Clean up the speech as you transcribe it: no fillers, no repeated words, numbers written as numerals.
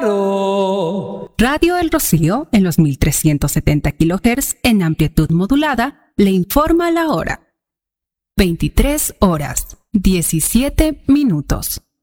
claro. Radio El Rocío, en los 1370 kHz en amplitud modulada, le informa la hora. 23 horas, 17 minutos.